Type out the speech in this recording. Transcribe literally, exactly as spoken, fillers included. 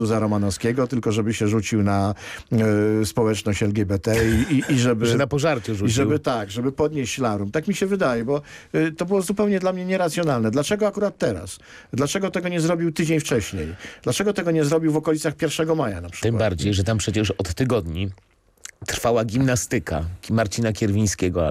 za Romanowskiego, tylko żeby się rzucił na y, społeczność L G B T i, i, i żeby... Że na pożarcie rzucił. I żeby tak, żeby podnieść larum. Tak mi się wydaje, bo y, to było zupełnie dla mnie nieracjonalne. Dlaczego akurat teraz? Dlaczego tego nie zrobił tydzień wcześniej? Dlaczego tego nie zrobił w okolicach pierwszego maja na przykład? Tym bardziej, że tam przecież od tygodni trwała gimnastyka Marcina Kierwińskiego,